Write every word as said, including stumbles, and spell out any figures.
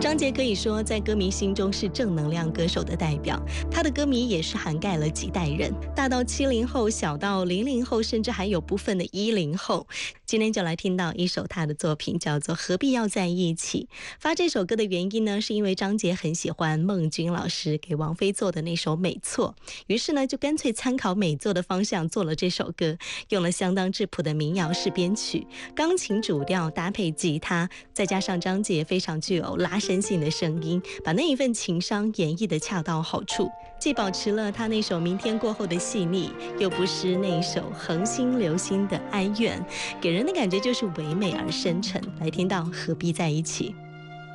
张杰可以说在歌迷心中是正能量歌手的代表，他的歌迷也是涵盖了几代人，大到七零后，小到零零后，甚至还有部分的一零后。今天就来听到一首他的作品，叫做《何必要在一起》。发这首歌的原因呢，是因为张杰很喜欢孟君老师给王菲做的那首《美错》，于是呢就干脆参考美作的方向做了这首歌，用了相当质朴的民谣式编曲，钢琴主调搭配吉他，再加上张杰非常具有拉伸性的声音，把那一份情伤演绎得恰到好处，既保持了他那首明天过后的细腻，又不失那一首恒星流星的哀怨，给人的感觉就是唯美而深沉。来听到何必在一起。